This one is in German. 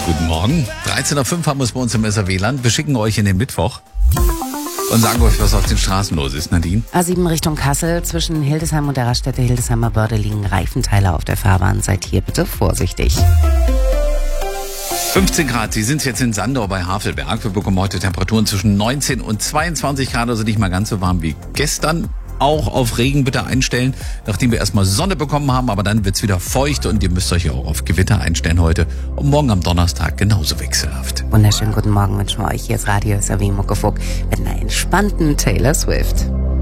Guten Morgen. 13.05 Uhr haben wir es bei uns im SRW-Land. Wir schicken euch in den Mittwoch und sagen euch, was auf den Straßen los ist, Nadine. A7 Richtung Kassel. Zwischen Hildesheim und der Raststätte Hildesheimer Börde liegen Reifenteile auf der Fahrbahn. Seid hier bitte vorsichtig. 15 Grad, Sie sind jetzt in Sandau bei Havelberg. Wir bekommen heute Temperaturen zwischen 19 und 22 Grad, also nicht mal ganz so warm wie gestern. Auch auf Regen bitte einstellen, nachdem wir erstmal Sonne bekommen haben, aber dann wird's wieder feucht und ihr müsst euch ja auch auf Gewitter einstellen heute und morgen am Donnerstag genauso wechselhaft. Wunderschönen guten Morgen wünschen wir euch. Hier ist Radio SRW Muckefuck mit einer entspannten Taylor Swift.